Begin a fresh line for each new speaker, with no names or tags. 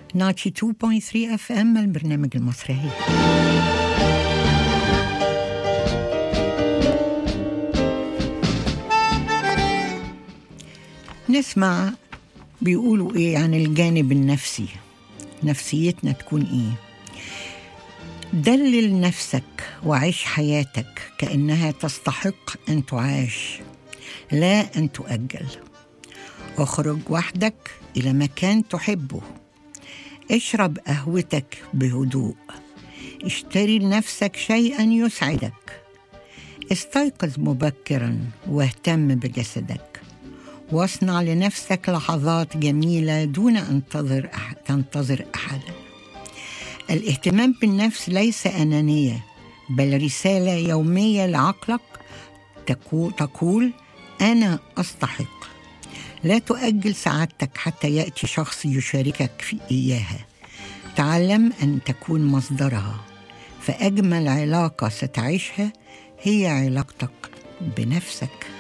92.3 FM البرنامج المسرحي. نسمع بيقولوا ايه عن الجانب النفسي، نفسيتنا تكون ايه. دلل نفسك وعيش حياتك كأنها تستحق أن تعاش لا أن تؤجل. اخرج وحدك إلى مكان تحبه، اشرب قهوتك بهدوء، اشتري لنفسك شيئا يسعدك، استيقظ مبكرا واهتم بجسدك، واصنع لنفسك لحظات جميلة دون أن تنتظر أحدا. الاهتمام بالنفس ليس أنانية، بل رسالة يومية لعقلك تقول أنا أستحق. لا تؤجل سعادتك حتى يأتي شخص يشاركك في إياها. تعلم أن تكون مصدرها، فأجمل علاقة ستعيشها هي علاقتك بنفسك.